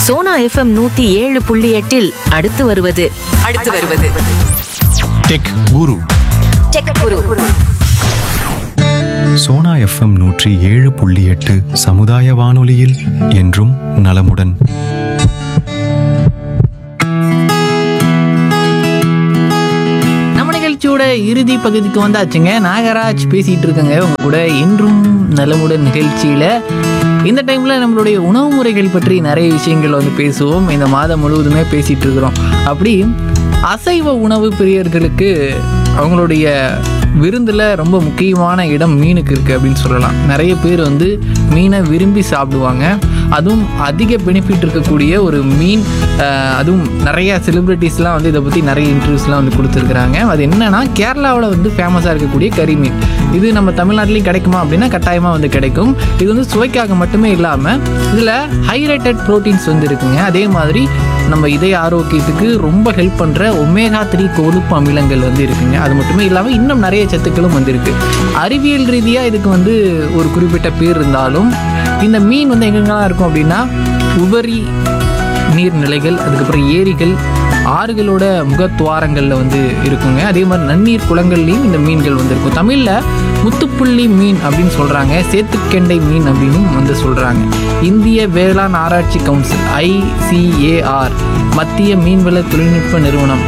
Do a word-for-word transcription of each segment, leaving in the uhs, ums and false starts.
Sona FM நூத்தி ஏழு புள்ளி எட்டில் அடுத்து வருவது அடுத்து வருவது டெக் குரு. டெக் குரு. சோனா எஃப்எம் நூற்றி ஏழு புள்ளி எட்டு சமுதாய வானொலியில் என்றும் நலமுடன். நிகழ்ச்சியோட இறுதி பகுதிக்கு வந்தாச்சுங்க. நாகராஜ் பேசிட்டு இருக்கங்க உங்க கூட என்றும் நலமுடன் நிகழ்ச்சியில. இந்த டைம்ல நம்மளுடைய உணவு முறைகள் பற்றி நிறைய விஷயங்கள் வந்து பேசுவோம். இந்த மாதம் முழுவதுமே பேசிட்டு இருக்கிறோம். அப்படி அசைவ உணவு பிரியர்களுக்கு அவங்களுடைய விருந்தில் ரொம்ப முக்கியமான இடம் மீனுக்கு இருக்குது அப்படின்னு சொல்லலாம். நிறைய பேர் வந்து மீனை விரும்பி சாப்பிடுவாங்க. அதுவும் அதிக பெனிஃபிட் இருக்கக்கூடிய ஒரு மீன். அதுவும் நிறைய செலிப்ரிட்டிஸ்லாம் வந்து இதை பற்றி நிறைய இன்டர்வியூஸ்லாம் வந்து கொடுத்துருக்குறாங்க. அது என்னென்னா கேரளாவில் வந்து ஃபேமஸாக இருக்கக்கூடிய கறி மீன். இது நம்ம தமிழ்நாட்டிலையும் கிடைக்குமா அப்படின்னா கட்டாயமாக வந்து கிடைக்கும். இது வந்து சுவைக்காக மட்டுமே இல்லாமல் இதில் ஹைரேட்டட் ப்ரோட்டீன்ஸ் வந்து இருக்குங்க. அதே மாதிரி நம்ம இதய ஆரோக்கியத்துக்கு ரொம்ப ஹெல்ப் பண்ணுற ஒமேகா த்ரீ கொழுப்பு அமிலங்கள் வந்து இருக்குங்க. அது மட்டுமே இல்லாமல் இன்னும் நிறைய சத்துக்களும் வந்து இருக்குது. அறிவியல் ரீதியாக இதுக்கு வந்து ஒரு குறிப்பிட்ட பேர் இருந்தாலும் இந்த மீன் வந்து எங்கெங்கெல்லாம் இருக்கும் அப்படின்னா உபரி நீர்நிலைகள், அதுக்கப்புறம் ஏரிகள், ஆறுகளோட முகத்துவாரங்களில் வந்து இருக்குங்க. அதே மாதிரி நன்னீர் குளங்கள்லேயும் இந்த மீன்கள் வந்து இருக்கும். தமிழில் முத்துப்புள்ளி மீன் அப்படின்னு சொல்கிறாங்க, சேத்துக்கெண்டை மீன் அப்படின்னு வந்து சொல்கிறாங்க. இந்திய வேளாண் ஆராய்ச்சி கவுன்சில் ஐசிஏஆர், மத்திய மீன்வள தொழில்நுட்ப நிறுவனம்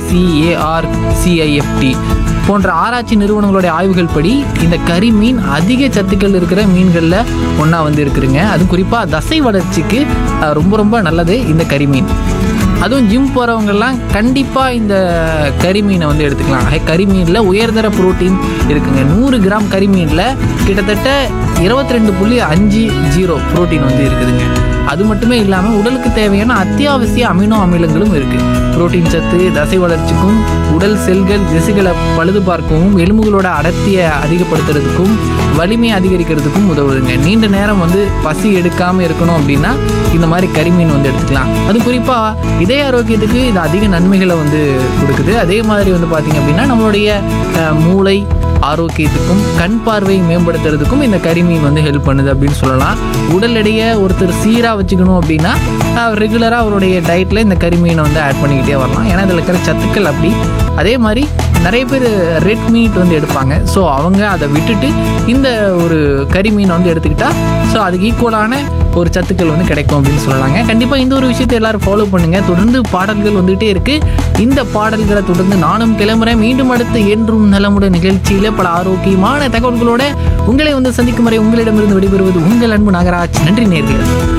ஐசிஏஆர் சிஐஎஃப்டி போன்ற ஆராய்ச்சி நிறுவனங்களுடைய ஆய்வுகள் படி இந்த கறி மீன் அதிக சத்துக்கள் இருக்கிற மீன்களில் ஒன்றா வந்து இருக்குதுங்க. அது குறிப்பாக தசை வளர்ச்சிக்கு ரொம்ப ரொம்ப நல்லது இந்த கறி மீன். அதுவும் ஜிம் போகிறவங்கெல்லாம் கண்டிப்பாக இந்த கறி மீனை வந்து எடுத்துக்கலாம். கறி மீனில் உயர்தர புரோட்டீன் இருக்குங்க. நூறு கிராம் கறி மீனில் கிட்டத்தட்ட இருபத்தி ரெண்டு புள்ளி அஞ்சு ஜீரோ புரோட்டீன் வந்து இருக்குதுங்க. அது மட்டுமே இல்லாமல் உடலுக்கு தேவையான அத்தியாவசிய அமினோ அமிலங்களும் இருக்குது. புரோட்டீன் சத்து தசை வளர்ச்சிக்கும், உடல் செல்கள் திசுகளை பழுது பார்க்கவும், எலும்புகளோட அடர்த்தியை அதிகப்படுத்துறதுக்கும், வலிமையை அதிகரிக்கிறதுக்கும் உதவுதுங்க. நீண்ட நேரம் வந்து பசி எடுக்காமல் இருக்கணும் அப்படின்னா இந்த மாதிரி கறிமீன் வந்து எடுத்துக்கலாம். அது குறிப்பாக இதய ஆரோக்கியத்துக்கு இது அதிக நன்மைகளை வந்து கொடுக்குது. அதே மாதிரி வந்து பார்த்திங்க அப்படின்னா நம்மளுடைய மூளை ஆரோக்கியத்துக்கும் கண் பார்வை மேம்படுத்துறதுக்கும் இந்த கறிமீன் வந்து ஹெல்ப் பண்ணுது அப்படின்னு சொல்லலாம். உடல் எடையை ஒருத்தர் சீராக வச்சுக்கணும் அப்படின்னா ரெகுலராக அவருடைய டயட்டில் இந்த கறிமீனை வந்து ஆட் பண்ணிக்கிட்டே வரலாம். ஏன்னா இதில் இருக்கிற சத்துக்கள் அப்படி. அதே மாதிரி நிறைய பேர் ரெட் மீட் வந்து எடுப்பாங்க. ஸோ அவங்க அதை விட்டுட்டு இந்த ஒரு கறி மீன் வந்து எடுத்துக்கிட்டால் ஸோ அதுக்கு ஈக்குவலான ஒரு சத்துக்கள் வந்து கிடைக்கும் அப்படின்னு சொல்லலாங்க. கண்டிப்பாக இந்த ஒரு விஷயத்தை எல்லாரும் ஃபாலோ பண்ணுங்கள். தொடர்ந்து பாடல்கள் வந்துகிட்டே இருக்குது. இந்த பாடல்களை தொடர்ந்து நானும் கிளம்புறேன். மீண்டும் அடுத்து என்றும் நலமுடன் நிகழ்ச்சியில் பல ஆரோக்கியமான தகவல்களோட உங்களை வந்து சந்திக்கும் வரை உங்களிடமிருந்து விடைபெறுவது உங்கள் அன்பு நாகராஜ். நன்றி நேயர்களே.